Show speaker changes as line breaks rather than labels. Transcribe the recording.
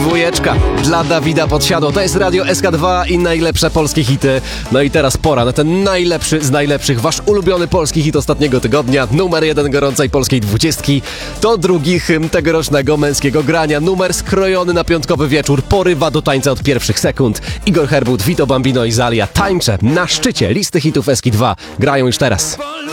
Dwójeczka dla Dawida Podsiadło. To jest Radio SK2 i najlepsze polskie hity. No i teraz pora na ten najlepszy z najlepszych. Wasz ulubiony polski hit ostatniego tygodnia. Numer 1 gorącej polskiej 20. To drugi hymn tegorocznego męskiego grania. Numer skrojony na piątkowy wieczór. Porywa do tańca od pierwszych sekund. Igor Herbut, Vito Bambino i Zalia. Tańczę na szczycie listy hitów SK2. Grają już teraz.